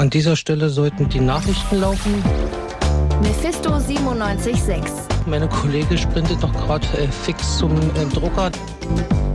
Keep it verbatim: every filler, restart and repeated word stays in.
An dieser Stelle sollten die Nachrichten laufen. Mephisto siebenundneunzig Komma sechs. Meine Kollege sprintet noch gerade äh, fix zum äh, Drucker.